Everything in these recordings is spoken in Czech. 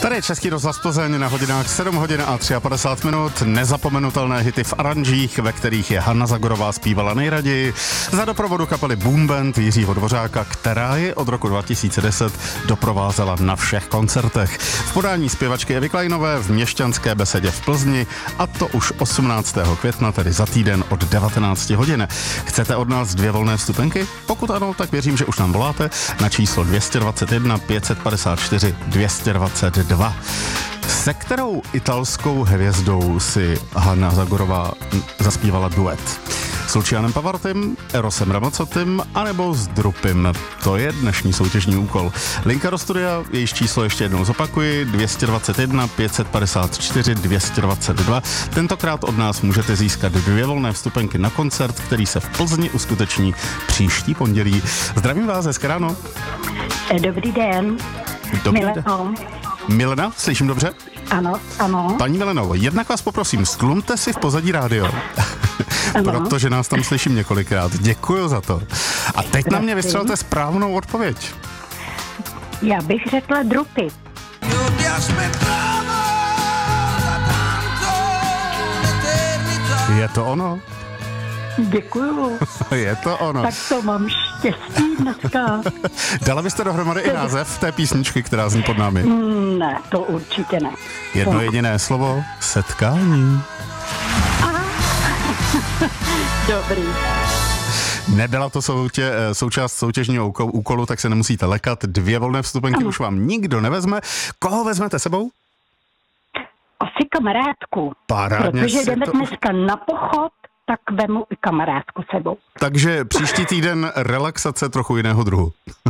Tady je Český rozhlas Plzeň na hodinách 7 hodin a 53 minut. Nezapomenutelné hity v aranžích, ve kterých je Hana Zagorová zpívala nejraději. Za doprovodu kapely Boom Band Jiřího Dvořáka, která ji od roku 2010 doprovázela na všech koncertech. V podání zpěvačky Evy Kleinové v Měšťanské besedě v Plzni, a to už 18. května, tedy za týden od 19 hodin. Chcete od nás 2 volné vstupenky? Pokud ano, tak věřím, že už nám voláte na číslo 221 554 222. Se kterou italskou hvězdou si Hana Zagorová zaspívala duet? S Lucianem Pavartym, Erosem Ramazzottim anebo s Drupim? To je dnešní soutěžní úkol. Linka do studia, jejíž číslo ještě jednou zopakuji, 221 554 222. Tentokrát od nás můžete získat 2 volné vstupenky na koncert, který se v Plzni uskuteční příští pondělí. Zdravím vás, hezké ráno. Dobrý den. Milena, slyším dobře? Ano. Paní Mileno, jednak vás poprosím, stlumte si v pozadí rádio, protože nás tam slyším několikrát. Děkuju za to. A teď na mě vystřelte správnou odpověď. Já bych řekla Drupy. Je to ono? Děkuju. Je to ono. Tak to mám štěstí dneska. Dala byste dohromady i název té písničky, která zní pod námi? Ne, to určitě ne. Jedno jediné slovo, setkání. Dobrý. Nebyla to součást soutěžního úkolu, tak se nemusíte lekat. 2 volné vstupenky už vám nikdo nevezme. Koho vezmete sebou? Asi kamarádku. Parádně. Protože jdeme dneska na pochod, tak vemu i kamarádku sebou. Takže příští týden relaxace trochu jiného druhu.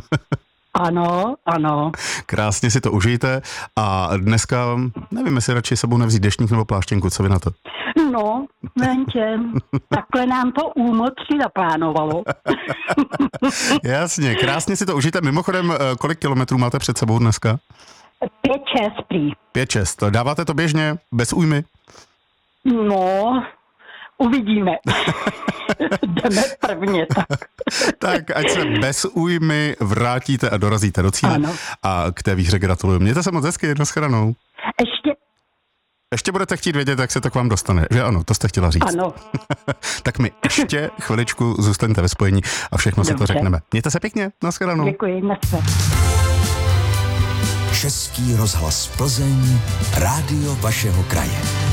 Ano. Krásně si to užijte a dneska, nevím, jestli radši sebou nevzít deštník nebo pláštěnku, co vy na to? No, menče, takhle nám to úmotří naplánovalo. Jasně, krásně si to užijte. Mimochodem, kolik kilometrů máte před sebou dneska? 5-6 prý. 5-6. Dáváte to běžně, bez újmy? No, uvidíme. Jdeme prvně, tak. Tak, ať se bez újmy vrátíte a dorazíte do cíle. Ano. A k té výhře gratuluju. Mějte se moc hezky, nashledanou. Ještě budete chtít vědět, jak se to k vám dostane, že ano, to jste chtěla říct. Ano. Tak mi ještě chviličku zůstaňte ve spojení a všechno se to řekneme. Mějte se pěkně, nashledanou. Děkuji, nashledanou. Český rozhlas Plzeň, rádio vašeho kraje.